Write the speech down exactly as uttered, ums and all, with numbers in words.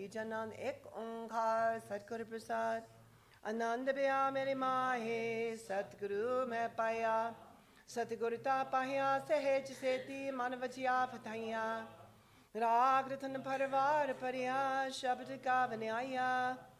ਜਨਨ ਇੱਕ ਓੰਕਾਰ ਸਤਿਗੁਰ ਪ੍ਰਸਾਦ। ਆਨੰਦ ਪਿਆ ਮੇਰੀ ਮਾਹੇ ਸਤਿਗੁਰੂ ਮੈਂ ਪਾਇਆ। ਸਤਿਗੁਰ ਤਾ ਪਾਇਆ ਸਹਿਜ ਸੇਤੀ ਮਨ ਵਚਿਆ ਫਥਾਈਆਂ। ਰਾਗ ਰਤਨ ਪਰਵਾਰ ਭਰਿਆ ਸ਼ਬਦ ਕਾ ਵਨਿਆਇਆ।